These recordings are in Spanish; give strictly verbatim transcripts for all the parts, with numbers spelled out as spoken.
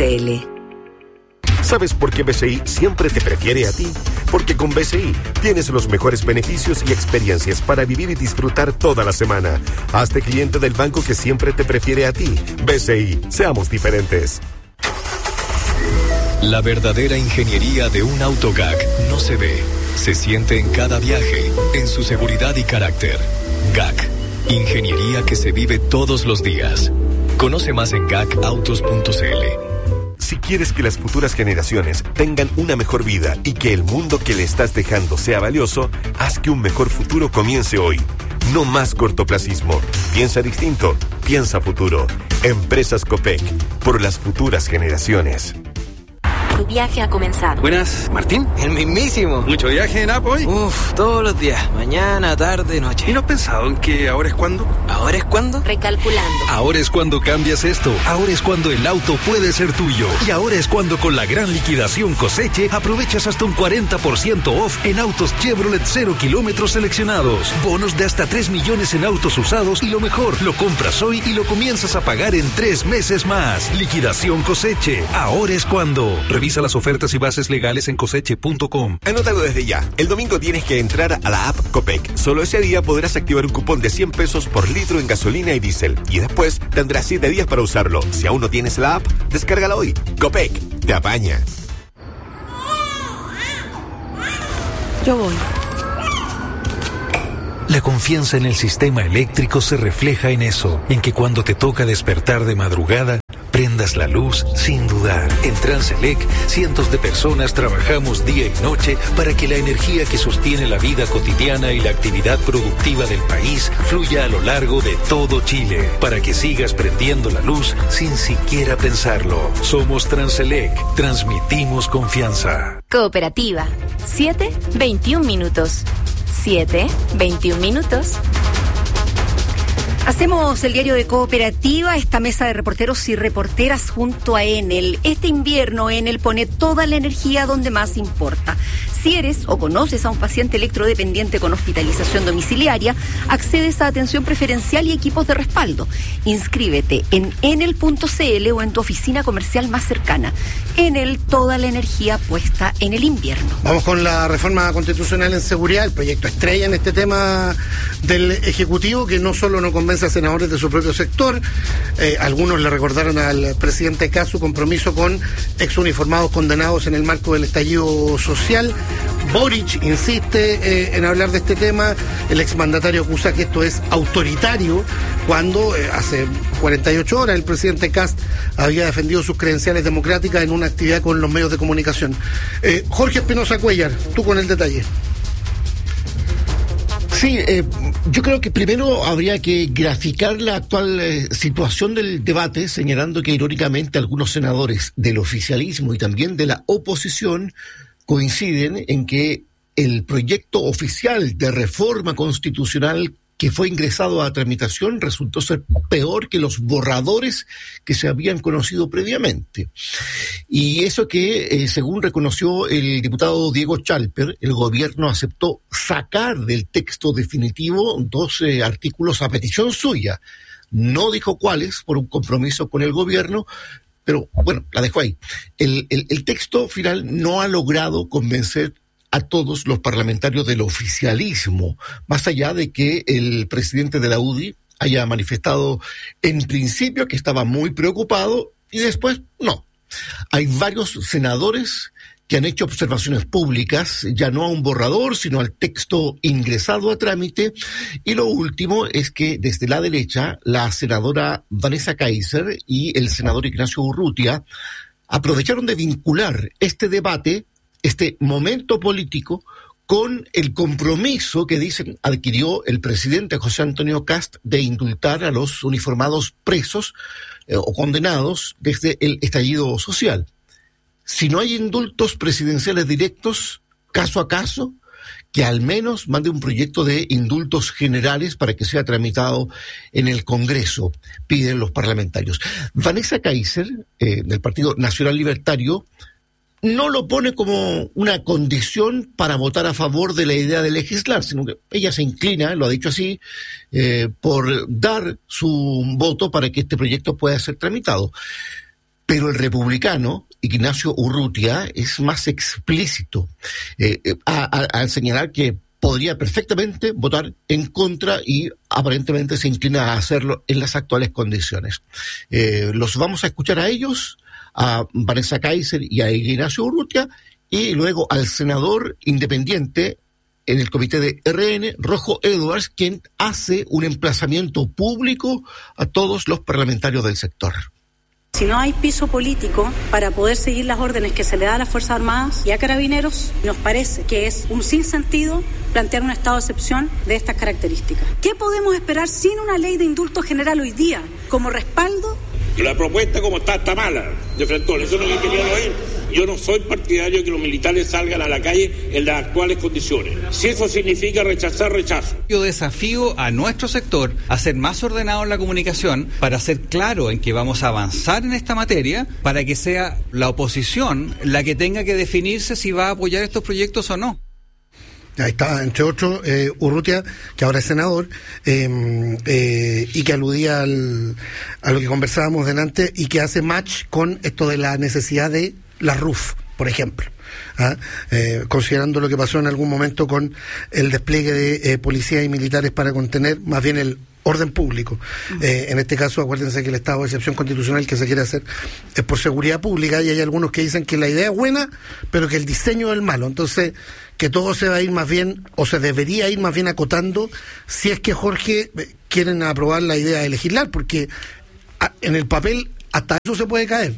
c l. ¿Sabes por qué B C I siempre te prefiere a ti? Porque con B C I tienes los mejores beneficios y experiencias para vivir y disfrutar toda la semana. Hazte cliente del banco que siempre te prefiere a ti. B C I, seamos diferentes. La verdadera ingeniería de un auto G A C no se ve, se siente en cada viaje, en su seguridad y carácter. G A C, ingeniería que se vive todos los días. Conoce más en gac autos punto c l. Si quieres que las futuras generaciones tengan una mejor vida y que el mundo que le estás dejando sea valioso, haz que un mejor futuro comience hoy. No más cortoplacismo. Piensa distinto. Piensa futuro. Empresas Copec. Por las futuras generaciones. Tu viaje ha comenzado. Buenas, ¿Martín? El mismísimo. ¿Mucho viaje en App hoy? Uf, todos los días. Mañana, tarde, noche. ¿Y no has pensado en que ahora es cuando? ¿Ahora es cuando? Recalculando. Ahora es cuando cambias esto. Ahora es cuando el auto puede ser tuyo. Y ahora es cuando con la gran liquidación Coseche aprovechas hasta un cuarenta por ciento off en autos Chevrolet cero kilómetros seleccionados. Bonos de hasta tres millones en autos usados y lo mejor, lo compras hoy y lo comienzas a pagar en tres meses más. Liquidación Coseche. Ahora es cuando. Revisa las ofertas y bases legales en coseche punto com. Anótalo desde ya. El domingo tienes que entrar a la app Copec. Solo ese día podrás activar un cupón de cien pesos por litro en gasolina y diésel. Y después tendrás siete días para usarlo. Si aún no tienes la app, descárgala hoy. Copec, te apaña. Yo voy. La confianza en el sistema eléctrico se refleja en eso, en que cuando te toca despertar de madrugada, prendas la luz sin dudar. En Transelec, cientos de personas trabajamos día y noche para que la energía que sostiene la vida cotidiana y la actividad productiva del país fluya a lo largo de todo Chile, para que sigas prendiendo la luz sin siquiera pensarlo. Somos Transelec, transmitimos confianza. Cooperativa. siete, veintiún minutos. siete, veintiún minutos. Hacemos el diario de Cooperativa, esta mesa de reporteros y reporteras junto a Enel. Este invierno Enel pone toda la energía donde más importa. Si eres o conoces a un paciente electrodependiente con hospitalización domiciliaria, accedes a atención preferencial y equipos de respaldo. Inscríbete en enel punto c l o en tu oficina comercial más cercana. Enel, toda la energía puesta en el invierno. Vamos con la reforma constitucional en seguridad, el proyecto estrella en este tema del Ejecutivo, que no solo no convence a senadores de su propio sector, eh, algunos le recordaron al presidente Kast su compromiso con exuniformados condenados en el marco del estallido social. Boric insiste eh, en hablar de este tema. El exmandatario acusa que esto es autoritario, cuando eh, hace cuarenta y ocho horas el presidente Kast había defendido sus credenciales democráticas en una actividad con los medios de comunicación. Eh, Jorge Espinosa Cuellar, tú con el detalle. Sí, eh, yo creo que primero habría que graficar la actual eh, situación del debate, señalando que irónicamente algunos senadores del oficialismo y también de la oposición coinciden en que el proyecto oficial de reforma constitucional que fue ingresado a tramitación resultó ser peor que los borradores que se habían conocido previamente. Y eso que, eh, según reconoció el diputado Diego Chalper, el gobierno aceptó sacar del texto definitivo doce artículos a petición suya. No dijo cuáles, por un compromiso con el gobierno, pero bueno, la dejó ahí. El, el, el texto final no ha logrado convencer a todos los parlamentarios del oficialismo, más allá de que el presidente de la U D I haya manifestado en principio que estaba muy preocupado y después no. Hay varios senadores que han hecho observaciones públicas, ya no a un borrador, sino al texto ingresado a trámite. Y lo último es que desde la derecha, la senadora Vanessa Kaiser y el senador Ignacio Urrutia aprovecharon de vincular este debate, este momento político, con el compromiso que dicen adquirió el presidente José Antonio Kast de indultar a los uniformados presos eh, o condenados desde el estallido social. Si no hay indultos presidenciales directos, caso a caso, que al menos mande un proyecto de indultos generales para que sea tramitado en el Congreso, piden los parlamentarios. Vanessa Kaiser, eh, del Partido Nacional Libertario, no lo pone como una condición para votar a favor de la idea de legislar, sino que ella se inclina, lo ha dicho así, eh, por dar su voto para que este proyecto pueda ser tramitado. Pero el republicano, Ignacio Urrutia, es más explícito eh, eh, a, a, al señalar que podría perfectamente votar en contra y aparentemente se inclina a hacerlo en las actuales condiciones. Eh, los vamos a escuchar a ellos, a Vanessa Kaiser y a Ignacio Urrutia, y luego al senador independiente en el comité de R N, Rojo Edwards, quien hace un emplazamiento público a todos los parlamentarios del sector. Si no hay piso político para poder seguir las órdenes que se le da a las Fuerzas Armadas y a Carabineros, nos parece que es un sinsentido plantear un estado de excepción de estas características. ¿Qué podemos esperar sin una ley de indulto general hoy día como respaldo? La propuesta como está, está mala, de Frentón, eso no lo quería oír. Yo no soy partidario de que los militares salgan a la calle en las actuales condiciones. Si eso significa rechazar, rechazo. Yo desafío a nuestro sector a ser más ordenado en la comunicación para ser claro en que vamos a avanzar en esta materia, para que sea la oposición la que tenga que definirse si va a apoyar estos proyectos o no. Ahí está, entre otros, eh, Urrutia, que ahora es senador, eh, eh, y que aludía al, a lo que conversábamos delante y que hace match con esto de la necesidad de la R U F, por ejemplo. ¿Ah? Eh, considerando lo que pasó en algún momento con el despliegue de eh, policías y militares para contener más bien el orden público. Eh, en este caso, acuérdense que el estado de excepción constitucional que se quiere hacer es por seguridad pública, y hay algunos que dicen que la idea es buena, pero que el diseño es el malo. Entonces, que todo se va a ir más bien, o se debería ir más bien acotando, si es que, Jorge, quieren aprobar la idea de legislar, porque a, en el papel hasta eso se puede caer.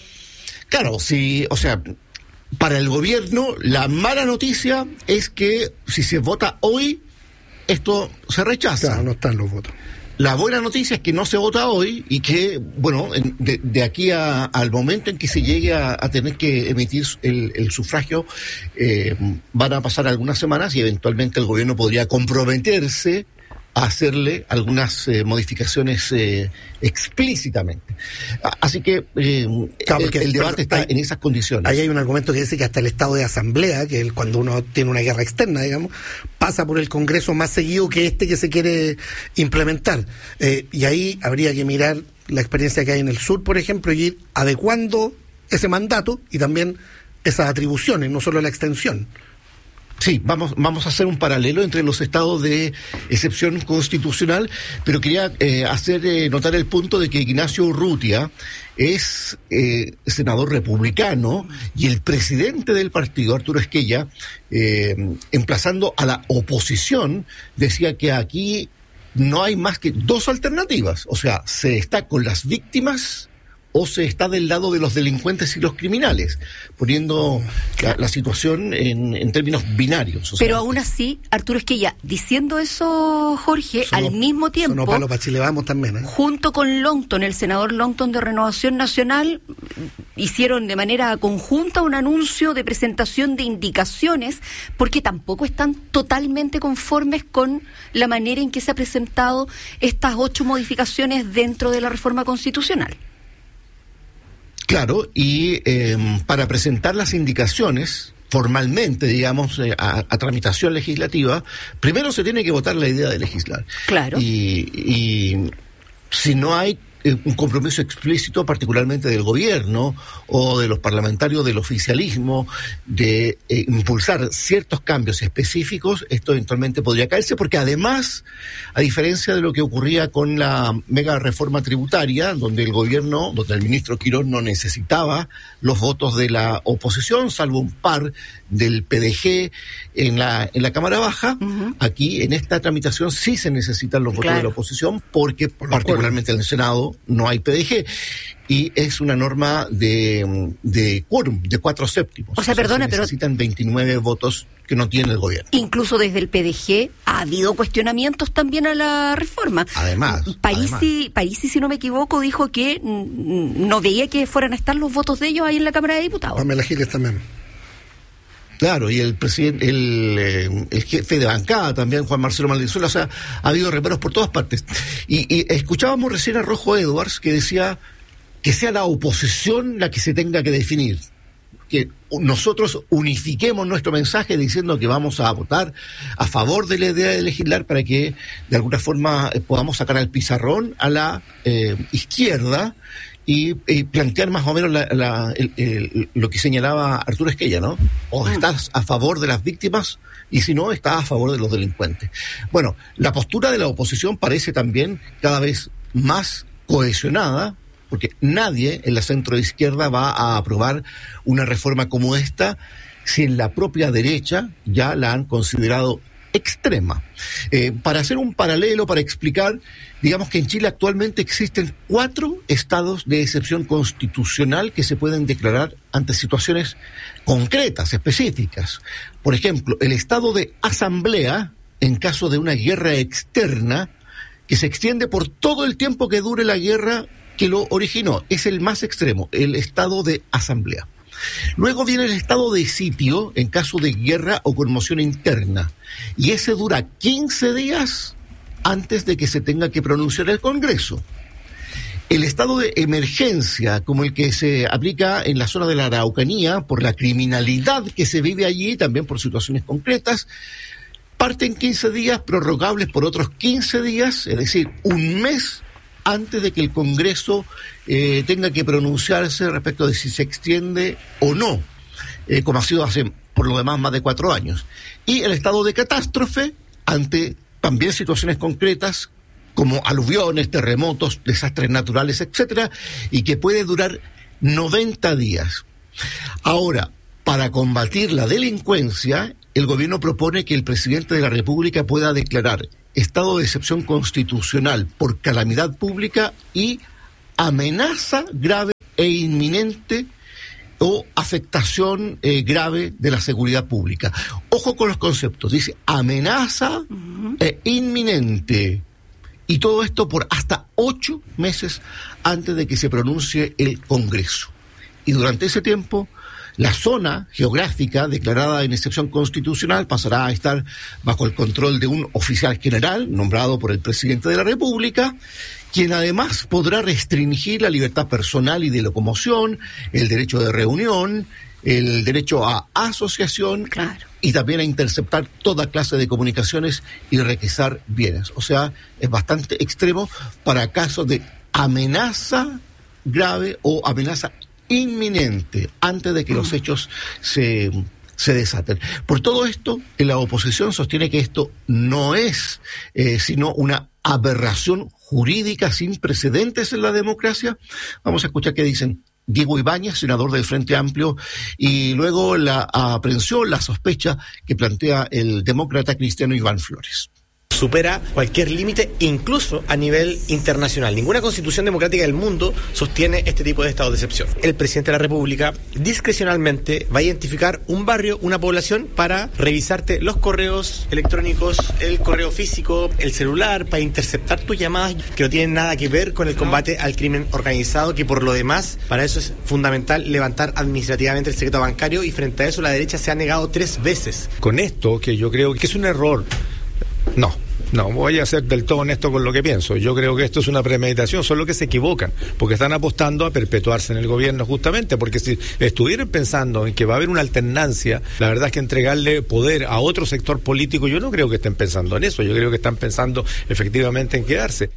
Claro, sí, o sea, para el gobierno la mala noticia es que si se vota hoy, esto se rechaza. Claro, no están los votos. La buena noticia es que no se vota hoy y que, bueno, en, de, de aquí a, al momento en que se llegue a, a tener que emitir el, el sufragio, eh, van a pasar algunas semanas y eventualmente el gobierno podría comprometerse a hacerle algunas eh, modificaciones eh, explícitamente. Así que eh, claro, el, el debate está hay, en esas condiciones. Ahí hay un argumento que dice que hasta el estado de asamblea, que el, cuando uno tiene una guerra externa, digamos, pasa por el Congreso más seguido que este que se quiere implementar. Eh, y ahí habría que mirar la experiencia que hay en el sur, por ejemplo, y ir adecuando ese mandato y también esas atribuciones, no solo la extensión. Sí, vamos, vamos a hacer un paralelo entre los estados de excepción constitucional, pero quería eh, hacer eh, notar el punto de que Ignacio Urrutia es eh, senador republicano y el presidente del partido, Arturo Esquella, eh, emplazando a la oposición, decía que aquí no hay más que dos alternativas, o sea, se está con las víctimas o se está del lado de los delincuentes y los criminales, poniendo la, la situación en, en términos binarios. O Pero sea, aún así, Arturo Esquella, diciendo eso, Jorge, sonó, al mismo tiempo, sonó palo para Chile Vamos también, ¿eh? junto con Longton, el senador Longton de Renovación Nacional, hicieron de manera conjunta un anuncio de presentación de indicaciones, porque tampoco están totalmente conformes con la manera en que se han presentado estas ocho modificaciones dentro de la reforma constitucional. Claro, y eh, para presentar las indicaciones formalmente, digamos, eh, a, a tramitación legislativa, primero se tiene que votar la idea de legislar. Claro. Y, y si no hay eh, un compromiso explícito, particularmente del gobierno o de los parlamentarios del oficialismo, de eh, impulsar ciertos cambios específicos, esto eventualmente podría caerse, porque además, a diferencia de lo que ocurría con la mega reforma tributaria, donde el gobierno, donde el ministro Quirón no necesitaba los votos de la oposición, salvo un par del P D G en la en la Cámara Baja, uh-huh. Aquí en esta tramitación sí se necesitan los votos claro. de la oposición, porque Por particularmente en el Senado no hay P D G. Y es una norma de, de quórum, de cuatro séptimos. O sea, o sea perdona, pero... necesitan veintinueve votos que no tiene el gobierno. Incluso desde el P D G ha habido cuestionamientos también a la reforma. Además. Parisi, Parisi, si no me equivoco, dijo que no veía que fueran a estar los votos de ellos ahí en la Cámara de Diputados. Pamela Giles también. Claro, y el presidente, el, eh, el jefe de bancada también, Juan Marcelo Maldizuela, o sea, ha habido reparos por todas partes. Y, y escuchábamos recién a Rojo Edwards que decía que sea la oposición la que se tenga que definir, que nosotros unifiquemos nuestro mensaje diciendo que vamos a votar a favor de la idea de legislar para que de alguna forma podamos sacar al pizarrón a la eh, izquierda y, y plantear más o menos la, la, el, el, lo que señalaba Arturo Esquella, ¿no? O estás a favor de las víctimas y si no, estás a favor de los delincuentes. Bueno, la postura de la oposición parece también cada vez más cohesionada, porque nadie en la centroizquierda va a aprobar una reforma como esta si en la propia derecha ya la han considerado extrema. Eh, para hacer un paralelo, para explicar, digamos que en Chile actualmente existen cuatro estados de excepción constitucional que se pueden declarar ante situaciones concretas, específicas. Por ejemplo, el estado de asamblea en caso de una guerra externa que se extiende por todo el tiempo que dure la guerra que lo originó. Es el más extremo, el estado de asamblea. Luego viene el estado de sitio en caso de guerra o conmoción interna. Y ese dura quince días antes de que se tenga que pronunciar el Congreso. El estado de emergencia, como el que se aplica en la zona de la Araucanía, por la criminalidad que se vive allí, también por situaciones concretas, parte en quince días, prorrogables por otros quince días, es decir, un mes antes de que el Congreso eh, tenga que pronunciarse respecto de si se extiende o no, eh, como ha sido hace, por lo demás, más de cuatro años. Y el estado de catástrofe, ante también situaciones concretas, como aluviones, terremotos, desastres naturales, etcétera, y que puede durar noventa días. Ahora, para combatir la delincuencia, el gobierno propone que el presidente de la República pueda declarar estado de excepción constitucional por calamidad pública y amenaza grave e inminente o afectación eh, grave de la seguridad pública. Ojo con los conceptos, dice amenaza uh-huh. e inminente. Y todo esto por hasta ocho meses antes de que se pronuncie el Congreso. Y durante ese tiempo, la zona geográfica declarada en excepción constitucional pasará a estar bajo el control de un oficial general nombrado por el presidente de la República, quien además podrá restringir la libertad personal y de locomoción, el derecho de reunión, el derecho a asociación, claro, y también a interceptar toda clase de comunicaciones y requisar bienes. O sea, es bastante extremo para casos de amenaza grave o amenaza inminente antes de que los hechos se, se desaten. Por todo esto, la oposición sostiene que esto no es eh, sino una aberración jurídica sin precedentes en la democracia. Vamos a escuchar qué dicen Diego Ibáñez, senador del Frente Amplio, y luego la aprehensión, la sospecha que plantea el demócrata cristiano Iván Flores. Supera cualquier límite, incluso a nivel internacional. Ninguna constitución democrática del mundo sostiene este tipo de estado de excepción. El presidente de la República discrecionalmente va a identificar un barrio, una población, para revisarte los correos electrónicos, el correo físico, el celular, para interceptar tus llamadas que no tienen nada que ver con el combate al crimen organizado, que por lo demás, para eso es fundamental levantar administrativamente el secreto bancario, y frente a eso la derecha se ha negado tres veces. Con esto, que yo creo que es un error, no. No, voy a ser del todo honesto con lo que pienso. Yo creo que esto es una premeditación, solo que se equivocan, porque están apostando a perpetuarse en el gobierno justamente, porque si estuvieran pensando en que va a haber una alternancia, la verdad es que entregarle poder a otro sector político, yo no creo que estén pensando en eso, yo creo que están pensando efectivamente en quedarse.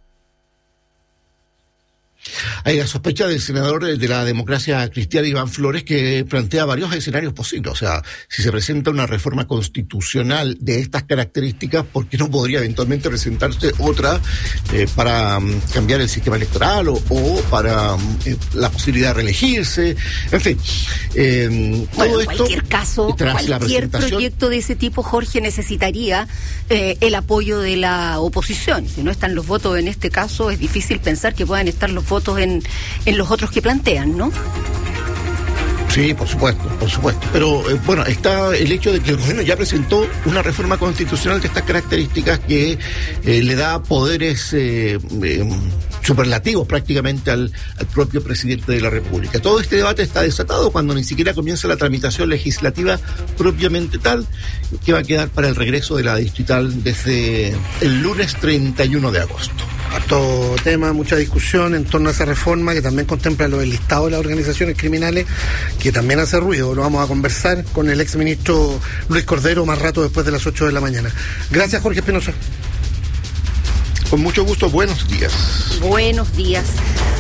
Hay la sospecha del senador de la democracia cristiana Iván Flores, que plantea varios escenarios posibles. O sea, si se presenta una reforma constitucional de estas características, ¿por qué no podría eventualmente presentarse otra eh, para um, cambiar el sistema electoral o, o para um, eh, la posibilidad de reelegirse? En fin, eh, bueno, todo en esto, cualquier caso, cualquier proyecto de ese tipo, Jorge, necesitaría eh, el apoyo de la oposición. Si no están los votos en este caso, es difícil pensar que puedan estar los votos en, en los otros que plantean, ¿no? Sí, por supuesto, por supuesto. Pero eh, bueno, está el hecho de que el gobierno ya presentó una reforma constitucional de estas características que eh, le da poderes eh, eh, superlativos prácticamente al, al propio presidente de la República. Todo este debate está desatado cuando ni siquiera comienza la tramitación legislativa propiamente tal, que va a quedar para el regreso de la distrital desde el lunes treinta y uno de agosto. Harto tema, mucha discusión en torno a esa reforma que también contempla lo del listado de las organizaciones criminales, que también hace ruido. Lo vamos a conversar con el exministro Luis Cordero más rato después de las ocho de la mañana. Gracias, Jorge Espinosa. Con mucho gusto, buenos días. Buenos días.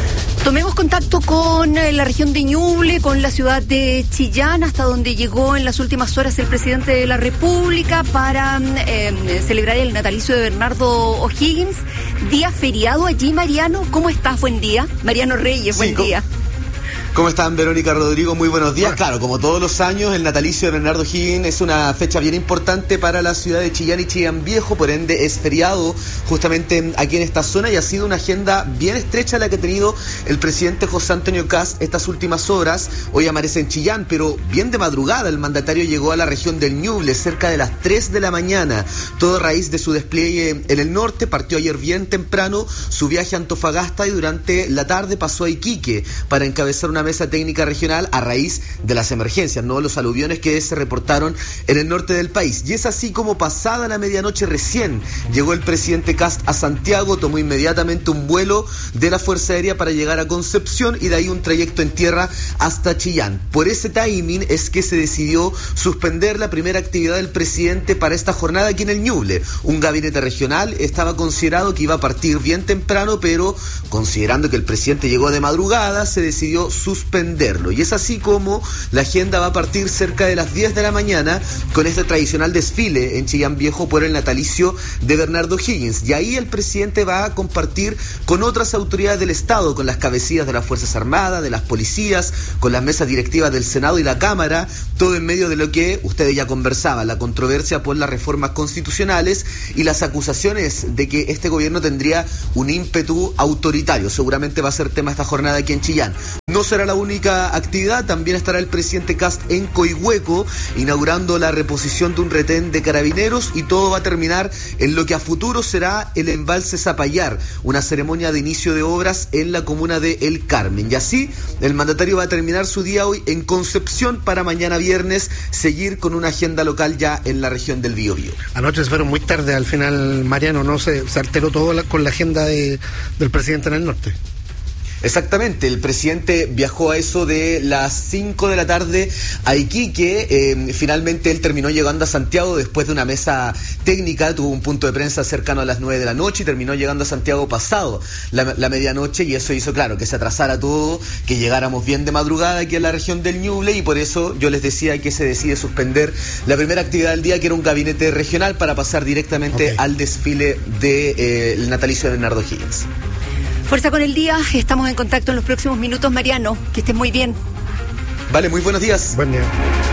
Tomemos contacto con eh, la región de Ñuble, con la ciudad de Chillán, hasta donde llegó en las últimas horas el presidente de la República para eh, celebrar el natalicio de Bernardo O'Higgins. Día feriado allí, Mariano. ¿Cómo estás? Buen día. Mariano Reyes, Sí, buen ¿cómo? día. ¿Cómo están, Verónica, Rodrigo? Muy buenos días. Hola. Claro, como todos los años, el natalicio de Bernardo O'Higgins es una fecha bien importante para la ciudad de Chillán y Chillán Viejo, por ende es feriado justamente aquí en esta zona y ha sido una agenda bien estrecha la que ha tenido el presidente José Antonio Kast estas últimas horas. Hoy amanece en Chillán, pero bien de madrugada el mandatario llegó a la región del Ñuble cerca de las tres de la mañana, todo a raíz de su despliegue en el norte. Partió ayer bien temprano su viaje a Antofagasta y durante la tarde pasó a Iquique para encabezar una mesa técnica regional a raíz de las emergencias, no los aluviones que se reportaron en el norte del país. Y es así como pasada la medianoche recién llegó el presidente Kast a Santiago, tomó inmediatamente un vuelo de la Fuerza Aérea para llegar a Concepción y de ahí un trayecto en tierra hasta Chillán. Por ese timing es que se decidió suspender la primera actividad del presidente para esta jornada aquí en el Ñuble. Un gabinete regional estaba considerado que iba a partir bien temprano, pero considerando que el presidente llegó de madrugada, se decidió suspender. Y es así como la agenda va a partir cerca de las diez de la mañana con este tradicional desfile en Chillán Viejo por el natalicio de Bernardo O'Higgins. Y ahí el presidente va a compartir con otras autoridades del Estado, con las cabecillas de las Fuerzas Armadas, de las policías, con las mesas directivas del Senado y la Cámara, todo en medio de lo que ustedes ya conversaban, la controversia por las reformas constitucionales y las acusaciones de que este gobierno tendría un ímpetu autoritario. Seguramente va a ser tema esta jornada aquí en Chillán. No será la única actividad, también estará el presidente Kast en Coihueco inaugurando la reposición de un retén de carabineros y todo va a terminar en lo que a futuro será el embalse Zapallar, una ceremonia de inicio de obras en la comuna de El Carmen. Y así el mandatario va a terminar su día hoy en Concepción para mañana viernes seguir con una agenda local ya en la región del Biobío. Anoche se fueron muy tarde, al final, Mariano, no se, se alteró todo la, con la agenda de, del presidente en el norte. Exactamente, el presidente viajó a eso de las cinco de la tarde a Iquique. Eh, finalmente él terminó llegando a Santiago después de una mesa técnica, tuvo un punto de prensa cercano a las nueve de la noche y terminó llegando a Santiago pasado la, la medianoche, y eso hizo, claro, que se atrasara todo, que llegáramos bien de madrugada aquí en la región del Ñuble, y por eso yo les decía que se decide suspender la primera actividad del día, que era un gabinete regional, para pasar directamente okay. al desfile del de, eh, natalicio de Bernardo O'Higgins. Fuerza con el día, estamos en contacto en los próximos minutos, Mariano, que estés muy bien. Vale, muy buenos días. Buen día.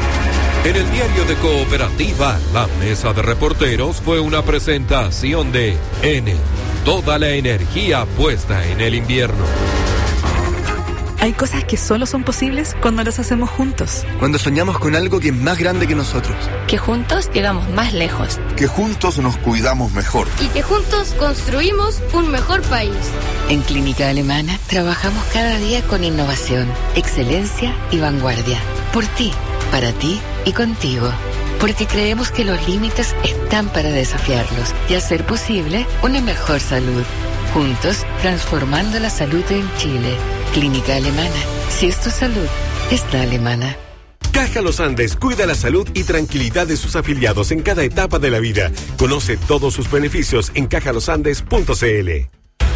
En el diario de Cooperativa, la mesa de reporteros fue una presentación de N, toda la energía puesta en el invierno. Hay cosas que solo son posibles cuando las hacemos juntos. Cuando soñamos con algo que es más grande que nosotros. Que juntos llegamos más lejos. Que juntos nos cuidamos mejor. Y que juntos construimos un mejor país. En Clínica Alemana trabajamos cada día con innovación, excelencia y vanguardia. Por ti, para ti y contigo. Porque creemos que los límites están para desafiarlos y hacer posible una mejor salud. Juntos, transformando la salud en Chile. Clínica Alemana. Si es tu salud, es la alemana. Caja Los Andes cuida la salud y tranquilidad de sus afiliados en cada etapa de la vida. Conoce todos sus beneficios en caja los andes punto c l.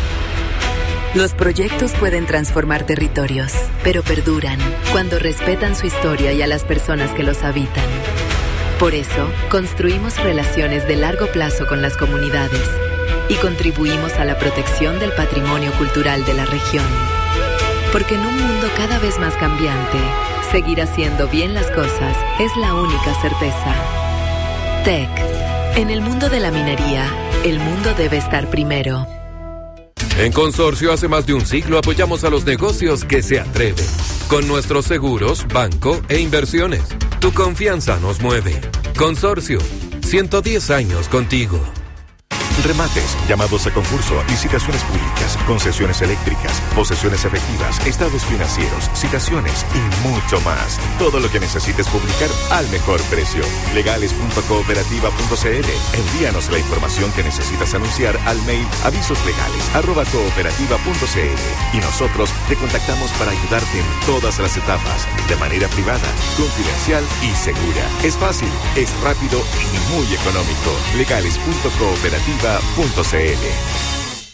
Los proyectos pueden transformar territorios, pero perduran cuando respetan su historia y a las personas que los habitan. Por eso, construimos relaciones de largo plazo con las comunidades y contribuimos a la protección del patrimonio cultural de la región. Porque en un mundo cada vez más cambiante, seguir haciendo bien las cosas es la única certeza. T E C. En el mundo de la minería, el mundo debe estar primero. En Consorcio, hace más de un siglo apoyamos a los negocios que se atreven. Con nuestros seguros, banco e inversiones. Tu confianza nos mueve. Consorcio, ciento diez años contigo. Remates, llamados a concurso, licitaciones públicas, concesiones eléctricas, posesiones efectivas, estados financieros, citaciones y mucho más. Todo lo que necesites publicar al mejor precio. legales punto cooperativa punto c l. Envíanos la información que necesitas anunciar al mail avisoslegales arroba cooperativa punto c l y nosotros te contactamos para ayudarte en todas las etapas, de manera privada, confidencial y segura. Es fácil, es rápido y muy económico. legales punto cooperativa punto c l.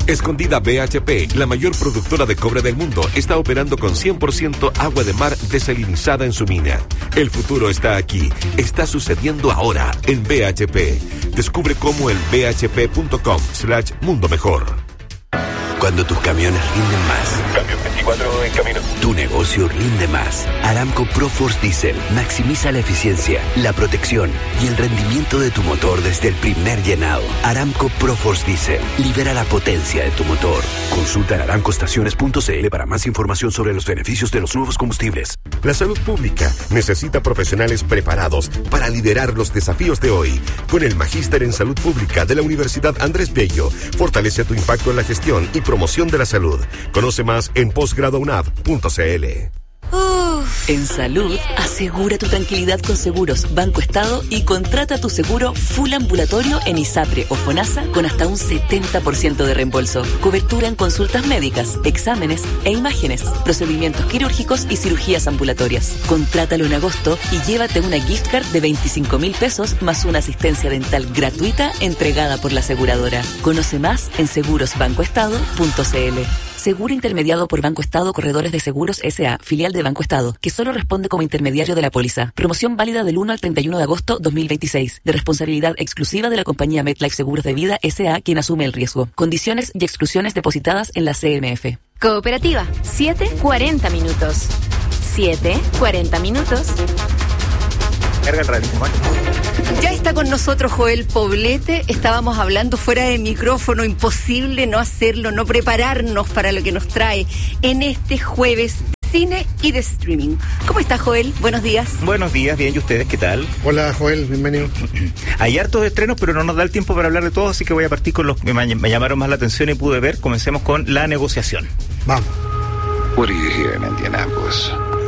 Escondida B H P, la mayor productora de cobre del mundo, está operando con cien por ciento agua de mar desalinizada en su mina. El futuro está aquí. Está sucediendo ahora en B H P. Descubre cómo en b h p punto com slash mundo mejor. Cuando tus camiones rinden más. Camión veinticuatro en camino. Tu negocio rinde más. Aramco ProForce Diesel maximiza la eficiencia, la protección y el rendimiento de tu motor desde el primer llenado. Aramco ProForce Diesel libera la potencia de tu motor. Consulta en aramco estaciones punto c l para más información sobre los beneficios de los nuevos combustibles. La salud pública necesita profesionales preparados para liderar los desafíos de hoy. Con el Magíster en Salud Pública de la Universidad Andrés Bello, fortalece tu impacto en la gestión y promoción de la salud. Conoce más en posgrado u n a v punto c l. Uf. En salud, asegura tu tranquilidad con Seguros Banco Estado y contrata tu seguro full ambulatorio en ISAPRE o FONASA con hasta un setenta por ciento de reembolso. Cobertura en consultas médicas, exámenes e imágenes, procedimientos quirúrgicos y cirugías ambulatorias. Contrátalo en agosto y llévate una gift card de veinticinco mil pesos más una asistencia dental gratuita entregada por la aseguradora. Conoce más en seguros banco estado punto c l. Seguro intermediado por Banco Estado Corredores de Seguros S A, filial de Banco Estado, que solo responde como intermediario de la póliza. Promoción válida del uno al treinta y uno de agosto dos mil veintiséis, de responsabilidad exclusiva de la compañía MetLife Seguros de Vida S A, quien asume el riesgo. Condiciones y exclusiones depositadas en la C M F. Cooperativa, siete cuarenta minutos. siete cuarenta minutos. Carga el radio. Ya está con nosotros Joel Poblete. Estábamos hablando fuera de micrófono, imposible no hacerlo, no prepararnos para lo que nos trae en este jueves de cine y de streaming. ¿Cómo está, Joel? Buenos días. Buenos días, bien, ¿y ustedes qué tal? Hola, Joel, bienvenido. Hay hartos estrenos, pero no nos da el tiempo para hablar de todos, así que voy a partir con los que me, me llamaron más la atención y pude ver. Comencemos con La Negociación. Vamos. What do you hear in Indianapolis?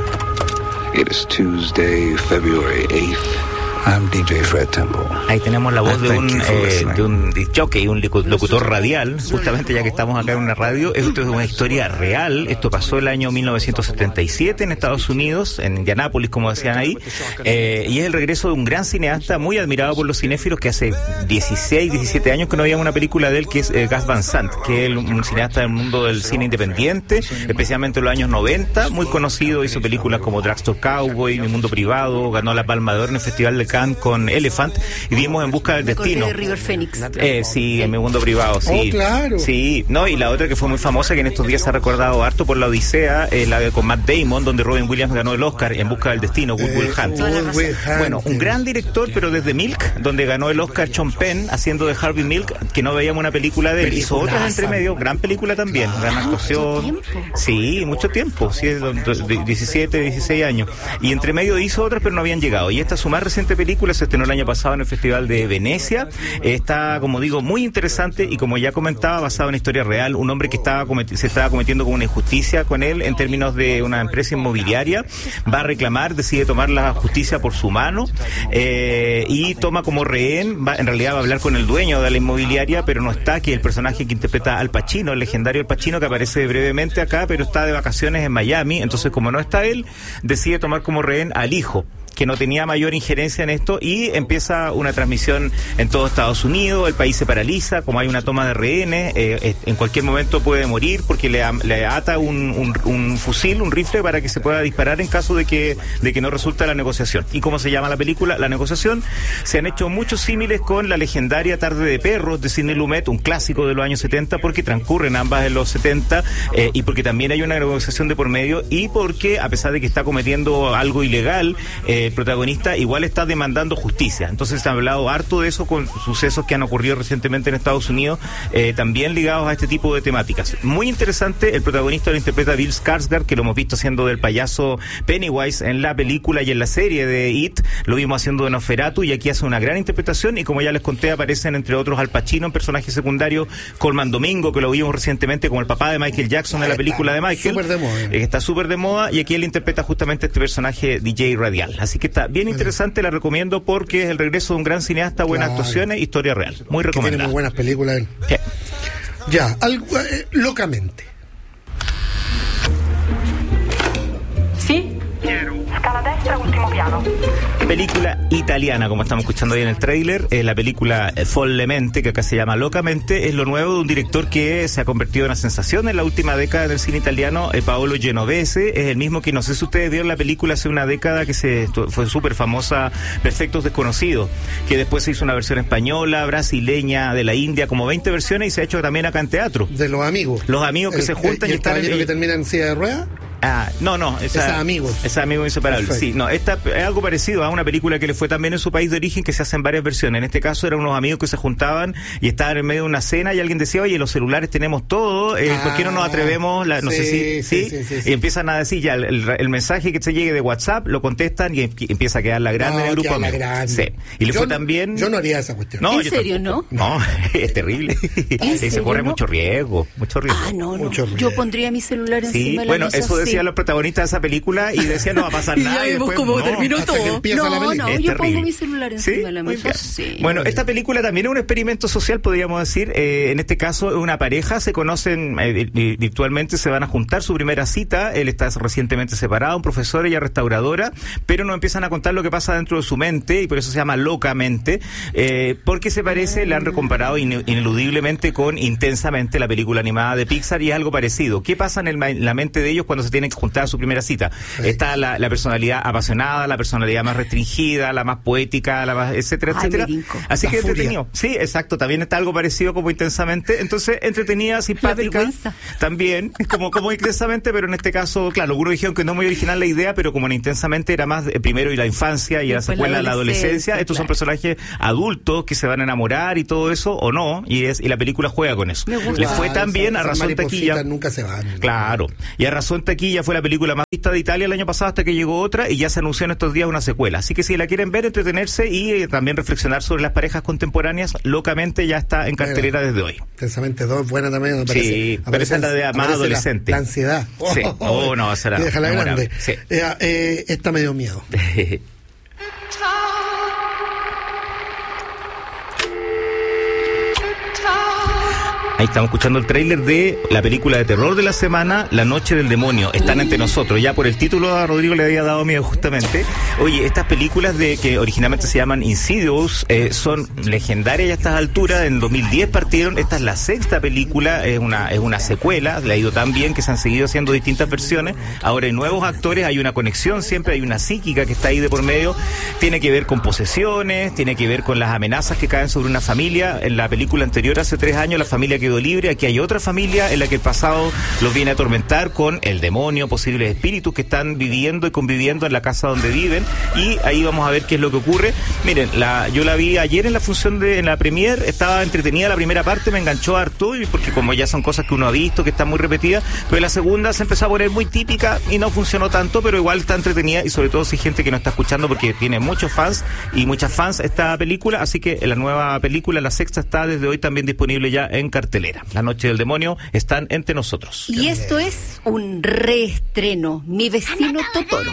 It is Tuesday, February eighth. I'm D J Fred Temple. Ahí tenemos la voz de un, eh, de un jockey, un locutor radial, justamente ya que estamos acá en una radio. Esto es una historia real. Esto pasó el año mil novecientos setenta y siete en Estados Unidos, en Indianápolis, como decían ahí. Eh, y es el regreso de un gran cineasta muy admirado por los cinéfilos, que hace dieciséis, diecisiete años que no había una película de él, que es eh, Gus Van Sant, que es un cineasta del mundo del cine independiente, especialmente en los años noventa, muy conocido. Hizo películas como Drugstore Cowboy, Mi Mundo Privado, ganó la Palma de Oro en el Festival de con Elephant y vimos En Busca del Destino. De River Phoenix. Eh, sí, En Mi Mundo Privado, sí. Oh, claro. Sí, no, y la otra que fue muy famosa, que en estos días se ha recordado harto por La Odisea, eh, la de con Matt Damon, donde Robin Williams ganó el Oscar, En Busca del Destino, Good Will Hunt. Eh, bueno, un gran director, pero desde Milk, donde ganó el Oscar Sean Penn, haciendo de Harvey Milk, que no veíamos una película de él. Hizo otras entre medio, gran película también, claro, gran actuación. Sí, mucho tiempo, sí, diecisiete, dieciséis años. Y entre medio hizo otras, pero no habían llegado. Y esta, su más reciente película, se estrenó el año pasado en el Festival de Venecia. Está, como digo, muy interesante y, como ya comentaba, basado en historia real. Un hombre que estaba cometi- se estaba cometiendo como una injusticia con él en términos de una empresa inmobiliaria. Va a reclamar, decide tomar la justicia por su mano eh, y toma como rehén, va, en realidad va a hablar con el dueño de la inmobiliaria, pero no está, que es el personaje que interpreta Al Pacino, el legendario Al Pacino, que aparece brevemente acá, pero está de vacaciones en Miami. Entonces, como no está él, decide tomar como rehén al hijo, que no tenía mayor injerencia en esto, y empieza una transmisión en todo Estados Unidos. El país se paraliza, como hay una toma de rehenes, eh, en cualquier momento puede morir porque le, le ata un, un, un fusil, un rifle, para que se pueda disparar en caso de que, de que no resulta la negociación. ¿Y cómo se llama la película? La Negociación. Se han hecho muchos símiles con la legendaria Tarde de Perros de Sidney Lumet, un clásico de los años setenta, porque transcurren ambas en los setenta, eh, y porque también hay una negociación de por medio, y porque, a pesar de que está cometiendo algo ilegal, eh, el protagonista igual está demandando justicia. Entonces se ha hablado harto de eso con sucesos que han ocurrido recientemente en Estados Unidos, eh, también ligados a este tipo de temáticas. Muy interesante. El protagonista lo interpreta Bill Skarsgård, que lo hemos visto haciendo del payaso Pennywise en la película y en la serie de It. Lo vimos haciendo de Nosferatu, y aquí hace una gran interpretación, y como ya les conté, aparecen entre otros Al Pacino en personaje secundario, Colman Domingo, que lo vimos recientemente como el papá de Michael Jackson en la película de Michael, súper de moda. Eh, está súper de moda, y aquí él interpreta justamente este personaje D J Radial. Así que está bien interesante, la recomiendo porque es el regreso de un gran cineasta, buenas claro. actuaciones, historia real. Muy recomendada. Tiene muy buenas películas él. Sí. Ya, algo, eh, locamente. Sì? Scala destra, ultimo piano. película italiana, como estamos escuchando ahí en el tráiler. Eh, la película eh, Follemente, que acá se llama Locamente, es lo nuevo de un director que se ha convertido en una sensación en la última década del cine italiano, eh, Paolo Genovese. Es el mismo que, no sé si ustedes vieron la película hace una década que se fue súper famosa, Perfectos Desconocidos, que después se hizo una versión española, brasileña, de la India, como veinte versiones, y se ha hecho también acá en teatro. De los amigos. Los amigos que el, se juntan el, y, y están... El en, que termina en silla de ruedas. Ah, no, no, esa, esa amigos. Esa amigos inseparables. Perfecto. Sí, no, esta es algo parecido a una película que le fue también en su país de origen, que se hacen varias versiones. En este caso eran unos amigos que se juntaban y estaban en medio de una cena y alguien decía, oye, los celulares tenemos todo, eh, ah, ¿por qué no nos atrevemos? La, no sí, sé si, sí, sí, sí, sí, y empiezan a decir ya el, el, el mensaje que se llegue de WhatsApp, lo contestan y empieza a quedar la grande no, en el grupo. La grande. Sí. Y le yo fue no, también. Yo no haría esa cuestión. No, ¿En serio, no? No, es terrible. Y se corre no? mucho riesgo, mucho riesgo. Ah, no, no. Mucho riesgo. Yo pondría mi celular encima sí, de la bueno, mesa. eso decían sí. los protagonistas de esa película y decían no va a pasar nada. Y ya vimos cómo no, terminó todo. No, no, es yo terrible. pongo mi celular encima ¿Sí? de la mesa. Sí. Bueno, esta película también es un experimento social, podríamos decir. Eh, en este caso, es una pareja, se conocen eh, virtualmente, se van a juntar su primera cita. Él está recientemente separado, un profesor, ella restauradora, pero nos empiezan a contar lo que pasa dentro de su mente y por eso se llama Locamente, eh, porque se parece, le han recomparado in, ineludiblemente con Intensamente, la película animada de Pixar, y es algo parecido. ¿Qué pasa en, el, en la mente de ellos cuando se tienen que juntar a su primera cita? Sí. Está la, la personalidad apasionada, la personalidad más restringida, la más poética, la más, etcétera, Ay, etcétera. Así la que furia. Entretenido. Sí, exacto. También está algo parecido como Intensamente. Entonces, entretenida, simpática. También, como, como Intensamente, pero en este caso, claro, algunos dijeron que no es muy original la idea, pero como en Intensamente era más eh, primero y la infancia y, y la secuela la adolescencia, estos claro. son personajes adultos que se van a enamorar y todo eso, o no, y es y la película juega con eso. Le fue tan bien, a razón taquilla. Nunca se van. Claro. Y a razón taquilla fue la película más vista de Italia el año pasado hasta que llegó otra y ya se anunció en estos días una secuela. Así que si la quieren ver, entretenerse y eh, también reflexionar sobre las parejas contemporáneas, Locamente ya está en cartelera desde hoy. Intensamente dos, buena también. Me parece, sí, pero esa es la de más adolescente. La, la ansiedad. Oh, sí. Oh, no, será. Déjala grande. Sí. Eh, eh, esta me dio miedo. Ahí estamos escuchando el tráiler de la película de terror de la semana, La Noche del Demonio. Están entre nosotros. Ya por el título a Rodrigo le había dado miedo justamente. Oye, estas películas de que originalmente se llaman Insidious eh, son legendarias a estas alturas. En dos mil diez partieron. Esta es la sexta película, es una es una secuela. Le ha ido tan bien que se han seguido haciendo distintas versiones. Ahora hay nuevos actores, hay una conexión siempre, hay una psíquica que está ahí de por medio. Tiene que ver con posesiones, tiene que ver con las amenazas que caen sobre una familia. En la película anterior, hace tres años, la familia que quedó libre. Aquí hay otra familia en la que el pasado los viene a atormentar con el demonio, posibles espíritus que están viviendo y conviviendo en la casa donde viven, y ahí vamos a ver qué es lo que ocurre. Miren, la, yo la vi ayer en la función de en la premier, estaba entretenida la primera parte, me enganchó harto, porque como ya son cosas que uno ha visto, que están muy repetidas, pero la segunda se empezó a poner muy típica y no funcionó tanto, pero igual está entretenida, y sobre todo si hay gente que no está escuchando, porque tiene muchos fans y muchas fans esta película, así que la nueva película, la sexta, está desde hoy también disponible ya en cartelera. La Noche del Demonio, están entre nosotros. Y esto es un reestreno, Mi Vecino Totoro.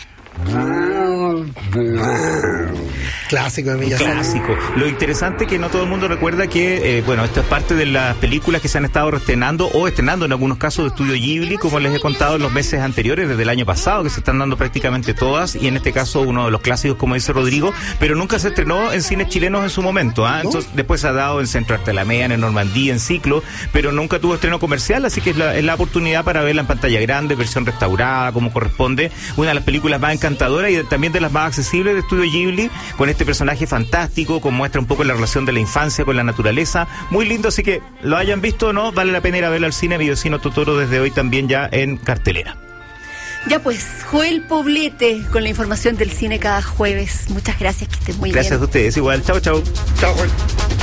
Clásico de Miyazaki. Clásico. Lo interesante es que no todo el mundo recuerda que, eh, bueno, esto es parte de las películas que se han estado reestrenando o estrenando en algunos casos de Estudio Ghibli, como les he contado en los meses anteriores, desde el año pasado, que se están dando prácticamente todas, y en este caso uno de los clásicos, como dice Rodrigo, pero nunca se estrenó en cines chilenos en su momento, ¿ah? ¿eh? Entonces, después se ha dado en Centro Arte Alameda, en Normandía, en Ciclo, pero nunca tuvo estreno comercial, así que es la, es la oportunidad para verla en pantalla grande, versión restaurada, como corresponde, una de las películas más encantadoras y de, también de las más accesibles de Estudio Ghibli, con este personaje fantástico, que muestra un poco la relación de la infancia con la naturaleza, muy lindo, así que lo hayan visto o no, vale la pena ir a verlo al cine. Mi Vecino Totoro desde hoy también ya en cartelera. Ya pues, Joel Poblete con la información del cine cada jueves. Muchas gracias, que estén muy gracias bien. Gracias a ustedes, igual, chao, chao. Chao, Joel.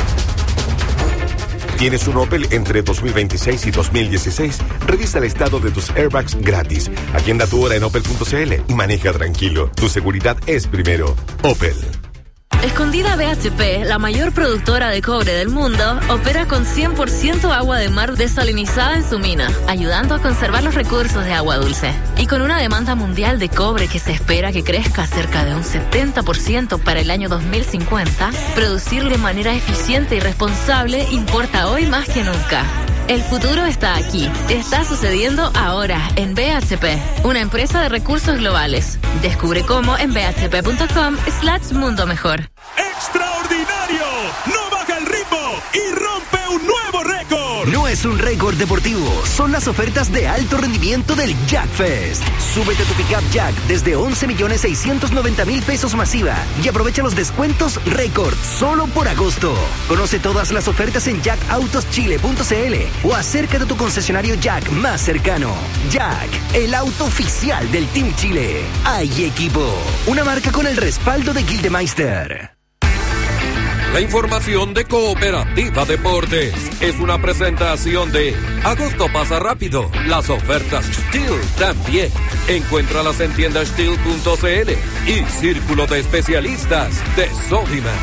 ¿Tienes un Opel entre dos mil veintiséis y dos mil dieciséis? Revisa el estado de tus airbags gratis. Agenda tu hora en opel punto c l y maneja tranquilo. Tu seguridad es primero. Opel. Escondida B H P, la mayor productora de cobre del mundo, opera con cien por ciento agua de mar desalinizada en su mina, ayudando a conservar los recursos de agua dulce. Y con una demanda mundial de cobre que se espera que crezca cerca de un setenta por ciento para el año dos mil cincuenta, producir de manera eficiente y responsable importa hoy más que nunca. El futuro está aquí. Está sucediendo ahora en B H P, una empresa de recursos globales. Descubre cómo en bhp.com slash mundo mejor. ¡Extraordinario! ¡No baja el ritmo y rompe un nuevo récord! No es un récord deportivo, son las ofertas de alto rendimiento del Jack Fest. Súbete a tu pickup Jack desde once millones seiscientos noventa mil pesos masiva y aprovecha los descuentos récord solo por agosto. Conoce todas las ofertas en jack autos chile punto c l o acércate a tu concesionario Jack más cercano. Jack, el auto oficial del Team Chile. Hay equipo, una marca con el respaldo de Gildemeister. La información de Cooperativa Deportes es una presentación de Agosto pasa rápido. Las ofertas Steel también. Encuéntralas en tienda steel punto c l y Círculo de Especialistas de Sodimac.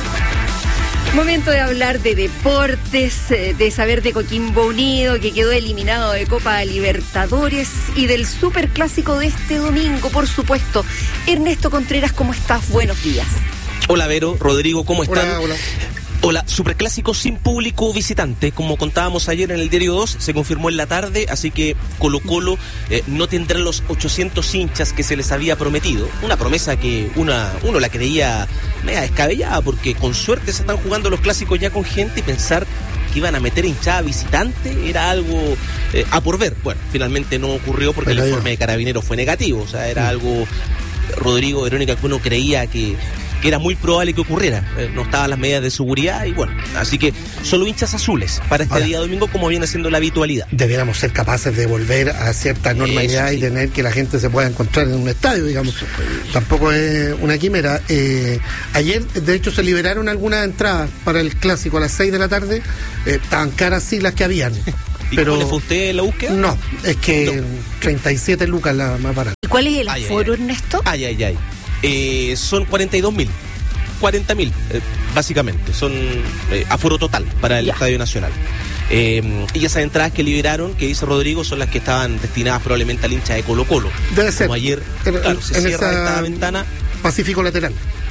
Momento de hablar de deportes, de saber de Coquimbo Unido, que quedó eliminado de Copa Libertadores, y del superclásico de este domingo, por supuesto. Ernesto Contreras, ¿cómo estás? Buenos días. Hola Vero, Rodrigo, ¿cómo están? Hola, hola. Hola, superclásico sin público visitante, como contábamos ayer en el Diario dos, se confirmó en la tarde, así que Colo Colo eh, no tendrá los ochocientos hinchas que se les había prometido, una promesa que una, uno la creía media descabellada, porque con suerte se están jugando los clásicos ya con gente y pensar que iban a meter hinchada visitante era algo eh, a por ver. Bueno, finalmente no ocurrió porque el informe de Carabineros fue negativo, o sea, era algo, Rodrigo, Verónica, que uno creía que... que era muy probable que ocurriera, eh, no estaban las medidas de seguridad y bueno, así que solo hinchas azules para este Ahora, día domingo, como viene siendo la habitualidad. Debiéramos ser capaces de volver a cierta normalidad sí. y tener que la gente se pueda encontrar en un estadio, digamos. Tampoco es una quimera. Eh, ayer, de hecho, se liberaron algunas entradas para el clásico a las seis de la tarde, eh, tan caras sí las que habían. ¿Y pero cómo le fue a usted la búsqueda? No, es que no. treinta y siete lucas la más barata. ¿Y cuál es el aforo, ay, ay, Ernesto? Ay, ay, ay. Eh, son cuarenta y dos mil. cuarenta mil, eh, básicamente, son eh, aforo total para el ya. Estadio Nacional. Eh, y esas entradas que liberaron, que dice Rodrigo, son las que estaban destinadas probablemente al hincha de Colo Colo. Debe ser. Como ayer, en, claro, se en cierra esa esta ventana. Pacífico lateral.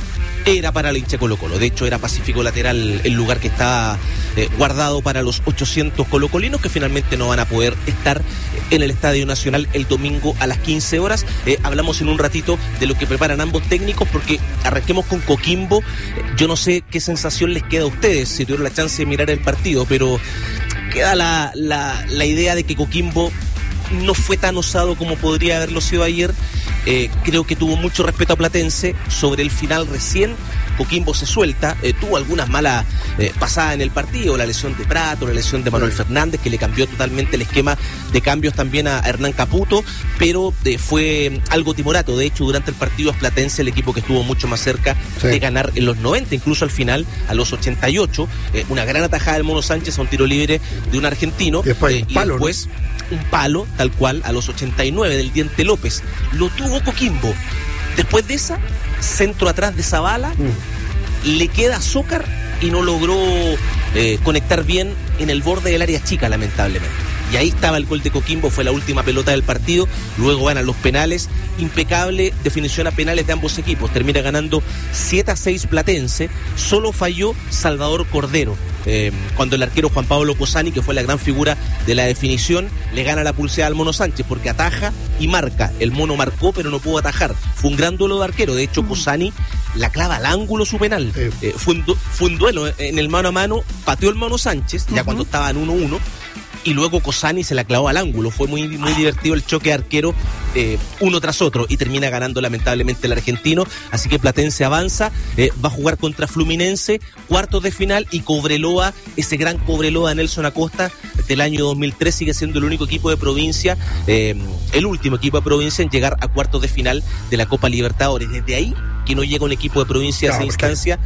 Era para el hincha de Colo Colo, de hecho era Pacífico Lateral el lugar que estaba eh, guardado para los ochocientos colocolinos que finalmente no van a poder estar en el Estadio Nacional el domingo a las quince horas. Eh, hablamos en un ratito de lo que preparan ambos técnicos, porque arranquemos con Coquimbo. Yo no sé qué sensación les queda a ustedes si tuvieron la chance de mirar el partido, pero queda la, la, la idea de que Coquimbo no fue tan osado como podría haberlo sido ayer. Eh, creo que tuvo mucho respeto a Platense. Sobre el final recién Coquimbo se suelta, eh, tuvo algunas malas eh, pasadas en el partido, la lesión de Prato, la lesión de Manuel Fernández, que le cambió totalmente el esquema de cambios también a Hernán Caputo, pero eh, fue algo timorato. De hecho, durante el partido es Platense el equipo que estuvo mucho más cerca sí. de ganar en los noventa, incluso al final, a los ochenta y ocho, eh, una gran atajada del Mono Sánchez a un tiro libre de un argentino, y después, eh, y palo, después ¿no? un palo, tal cual, a los ochenta y nueve del Diente López. Lo tuvo Coquimbo. Después de esa, centro atrás de Zavala, mm. le queda Zócar y no logró eh, conectar bien en el borde del área chica, lamentablemente. Y ahí estaba el gol de Coquimbo, fue la última pelota del partido. Luego ganan los penales, impecable definición a penales de ambos equipos. Termina ganando siete a seis Platense. Solo falló Salvador Cordero. Eh, cuando el arquero Juan Pablo Cosani, que fue la gran figura de la definición, le gana la pulseada al Mono Sánchez, porque ataja y marca. El Mono marcó, pero no pudo atajar. Fue un gran duelo de arquero. De hecho, mm. Cosani la clava al ángulo su penal. Eh. Eh, fue, un du- fue un duelo en el mano a mano. Pateó el Mono Sánchez, ya uh-huh. cuando estaban uno uno. Y luego Cosani se la clavó al ángulo. Fue muy, muy divertido el choque de arquero, eh, uno tras otro, y termina ganando lamentablemente el argentino. Así que Platense avanza, eh, va a jugar contra Fluminense, cuartos de final, y Cobreloa, ese gran Cobreloa de Nelson Acosta del año dos mil tres, sigue siendo el único equipo de provincia, eh, el último equipo de provincia en llegar a cuartos de final de la Copa Libertadores. Desde ahí que no llega un equipo de provincia a esa instancia.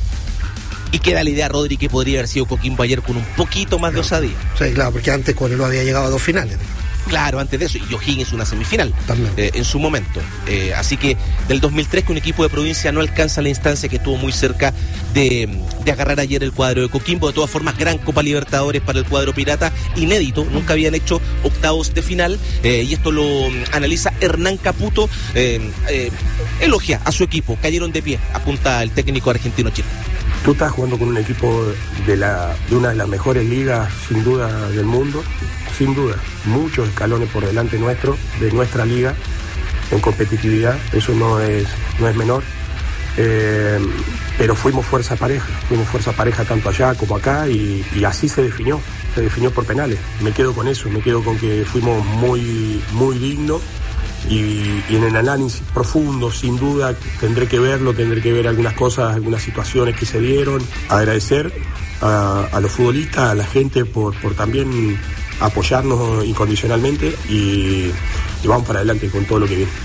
Y queda la idea, Rodri, que podría haber sido Coquimbo ayer con un poquito más de osadía. Sí, claro, porque antes Cobreloa había llegado a dos finales. Claro, antes de eso, y O'Higgins una semifinal eh, en su momento. Eh, así que del dos mil tres que un equipo de provincia no alcanza la instancia, que estuvo muy cerca de, de agarrar ayer el cuadro de Coquimbo. De todas formas, gran Copa Libertadores para el cuadro pirata, inédito, nunca habían hecho octavos de final, eh, y esto lo analiza Hernán Caputo, eh, eh, elogia a su equipo, cayeron de pie, apunta el técnico argentino chileno. Tú estás jugando con un equipo de, la, de una de las mejores ligas, sin duda, del mundo, sin duda. Muchos escalones por delante nuestro, de nuestra liga, en competitividad, eso no es, no es menor. Eh, pero fuimos fuerza pareja, fuimos fuerza pareja tanto allá como acá y, y así se definió, se definió por penales. Me quedo con eso, me quedo con que fuimos muy, muy dignos y, y en el análisis profundo, sin duda, tendré que verlo, tendré que ver algunas cosas, algunas situaciones que se dieron, agradecer a, a los futbolistas, a la gente por, por también apoyarnos incondicionalmente y, y vamos para adelante con todo lo que viene.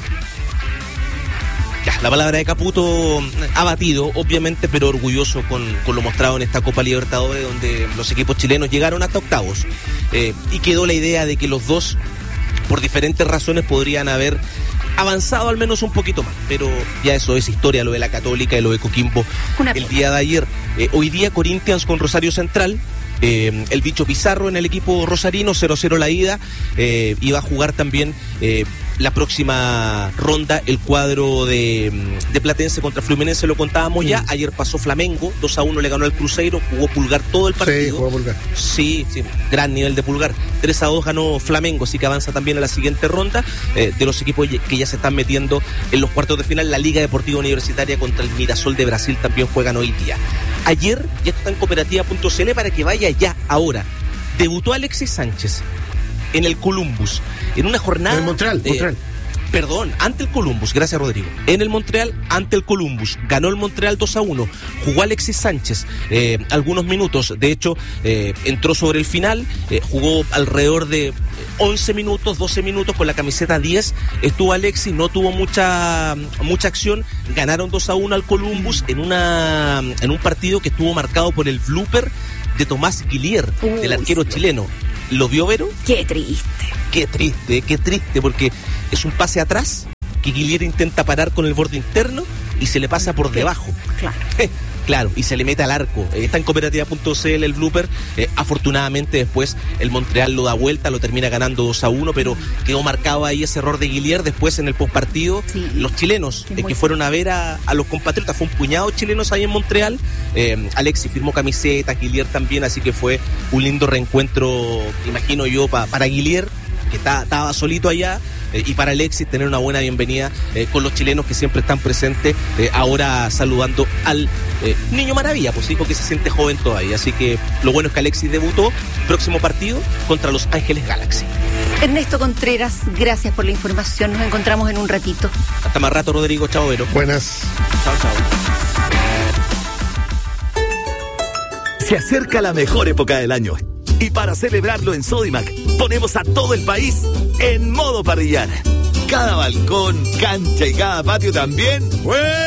Ya, la palabra de Caputo, abatido, obviamente, pero orgulloso con, con lo mostrado en esta Copa Libertadores, donde los equipos chilenos llegaron hasta octavos. Eh, y quedó la idea de que los dos, por diferentes razones, podrían haber avanzado al menos un poquito más. Pero ya eso es historia, lo de la Católica y lo de Coquimbo el día de ayer. Eh, hoy día Corinthians con Rosario Central. Eh, el bicho Pizarro en el equipo rosarino, cero cero la ida. Eh, iba a jugar también eh, la próxima ronda el cuadro de, de Platense contra Fluminense, lo contábamos mm. ya. Ayer pasó Flamengo, dos a uno le ganó al Cruzeiro, jugó Pulgar todo el partido. Sí, jugó Pulgar. Sí, sí, gran nivel de Pulgar. tres a dos ganó Flamengo, así que avanza también a la siguiente ronda. Eh, de los equipos que ya se están metiendo en los cuartos de final, la Liga Deportiva Universitaria contra el Mirasol de Brasil también juegan hoy día. Ayer, ya está en cooperativa punto c l para que vaya ya, ahora. Debutó Alexis Sánchez en el Columbus, en una jornada... En el Montreal, eh, Montreal. Perdón, ante el Columbus, gracias Rodrigo. En el Montreal, ante el Columbus. Ganó el Montreal dos a uno. Jugó Alexis Sánchez eh, algunos minutos. De hecho, eh, entró sobre el final. Eh, jugó alrededor de once minutos, doce minutos con la camiseta diez. Estuvo Alexis, no tuvo mucha mucha acción. Ganaron dos a uno al Columbus en, una, en un partido que estuvo marcado por el blooper de Tomás Guillier, Uy, del arquero sí. chileno. ¿Lo vio, Vero? Qué triste. Qué triste, qué triste, porque es un pase atrás que Guillier intenta parar con el borde interno y se le pasa por debajo. Claro. Claro, y se le mete al arco. Eh, está en cooperativa punto c l el blooper. Eh, afortunadamente después el Montreal lo da vuelta, lo termina ganando dos a uno, pero quedó marcado ahí ese error de Guillier. Después en el postpartido, sí. los chilenos eh, que fueron a ver a, a los compatriotas, fue un puñado de chilenos ahí en Montreal. Eh, Alexis firmó camiseta, Guillier también, así que fue un lindo reencuentro, imagino yo, pa, para Guillier, que está, estaba solito allá, eh, y para Alexis tener una buena bienvenida eh, con los chilenos que siempre están presentes, eh, ahora saludando al eh, niño maravilla, pues sí, porque se siente joven todavía, así que lo bueno es que Alexis debutó. Próximo partido contra Los Ángeles Galaxy. Ernesto Contreras, gracias por la información, nos encontramos en un ratito. Hasta más rato, Rodrigo. Chao, Vero. Buenas. Chao, chao. Se acerca la mejor época del año. Y para celebrarlo en Sodimac, ponemos a todo el país en modo parrillar. Cada balcón, cancha y cada patio también. ¡Bueno!